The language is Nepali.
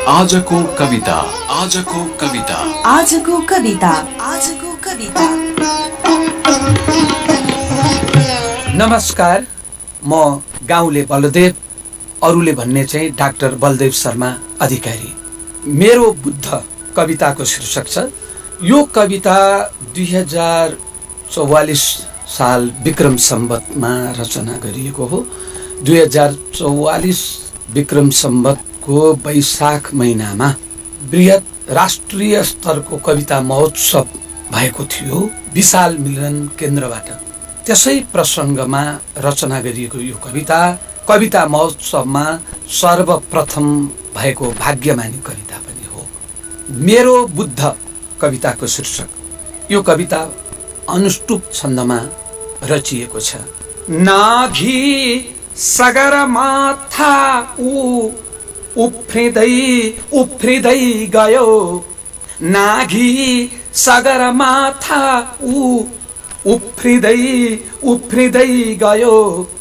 आजको कविता आजको कविता आजको कविता आजको कविता। नमस्कार, म गाउँले बलदेव, अरूले भन्ने चाहिँ डाक्टर बलदेव शर्मा अधिकारी। मेरो बुद्ध कविताको शीर्षक छ। यो कविता 2044 साल विक्रम सम्वतमा रचना गरिएको हो। 2044 विक्रम सम्वतको वैशाख महिनामा बृहत राष्ट्रिय स्तरको कविता महोत्सव भएको थियो विशाल मिलन केन्द्रबाट। त्यसै प्रसङ्गमा रचना गरिएको यो कविता महोत्सवमा सर्वप्रथम भएको भाग्यमानी कविता पनि हो। मेरो बुद्ध कविताको शीर्षक। यो कविता अनुष्टुप छन्दमा रचिएको छ। नाघी सगरमाथा उफ्रिँदै गयो, नाघी सगरमाथा उफ्रिँदै गयो,